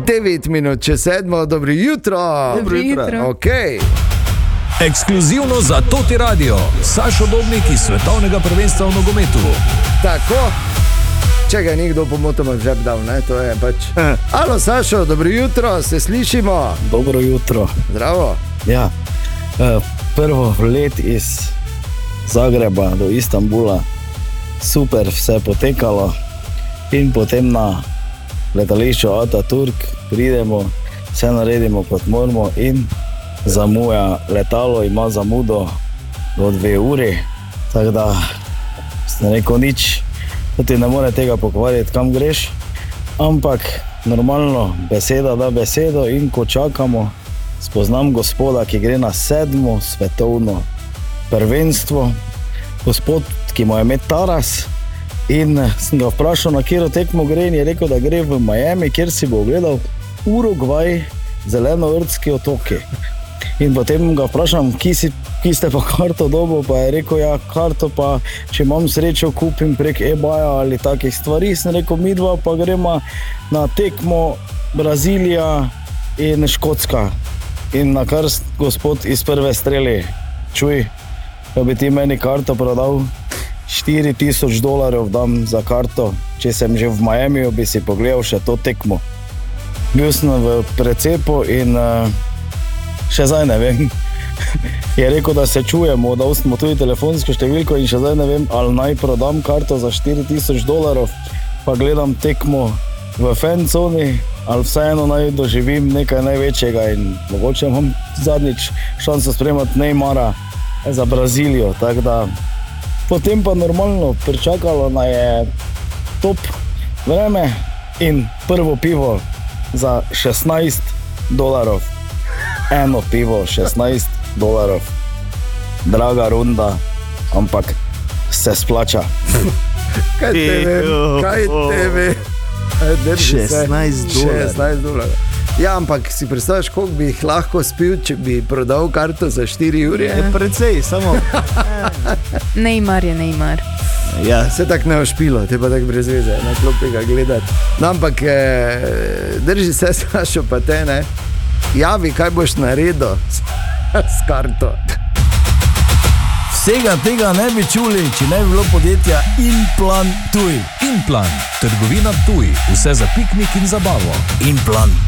9 minut čez 7, dobro jutro. Dobro jutro. Okay. Ekskluzivno za Toti Radio, Sašo Dobnik iz svetovnega prvenstva v nogometu. Tako, če ga nikdo pomotoma v žep dal, ne, to je pač. Alo Sašo, dobro jutro, se slišimo? Dobro jutro. Zdravo. Ja, prvo let iz Zagreba do Istanbula, super vse potekalo in potem na letališču Ataturk pridemo, vse naredimo kot moramo in zamuja letalo, ima zamudo do 2 uri, tako da sem rekel nič, da ti ne more tega pokvariti, kam greš, ampak normalno beseda da besedo in ko čakamo, spoznam gospoda, ki gre na 7. svetovno prvenstvo, gospod, ki mu je ime Taras, in sem ga vprašal, na katero tekmo gre, in je rekel, da gre v Miami, kjer si bo ogledal Urugvaj, zelenovrtski otoki. In potem ga vprašam, ki ste pa karto dobil, pa je rekel, ja, karto pa, če imam srečo, kupim prek eBaya ali takih stvari. Sem rekel, midva pa gremo na tekmo Brazilija in Škotska. In na kar gospod iz prve streli, čuj, da bi ti meni karto prodal, $4,000 dam za karto, če sem že v Miamiju, bi si pogledal še to tekmo. Bil sem v precepu in še zdaj ne vem. Je rekel, da se čujemo, dal smo tudi telefonsko številko in še zdaj ne vem, ali naj prodam karto za $4,000, pa gledam tekmo v fanconi, ali vseeno naj doživim nekaj največjega in mogoče imam zadnjič šanso spremati Neymara za Brazilijo, tako da potem pa normalno pričakalo na je top vreme in prvo pivo za $16. Eno pivo, $16. Draga runda, ampak se splača. Kaj tebe? $16. Ja, ampak si predstavljaš, koliko bi jih lahko spil, če bi prodal karto za 4 uri? Je precej, samo... Neymar je Neymar. Ja, se tak ne ošpilo, te pa tak brez veze, na klopi ga gledati. No, ampak drži se, Sašo, pa te, ne? Javi, kaj boš naredil s karto. Vsega tega ne bi čuli, če ne bi bilo podjetja Implan Tuj. Implan, trgovina Tuj, vse za piknik in zabavo. Implan.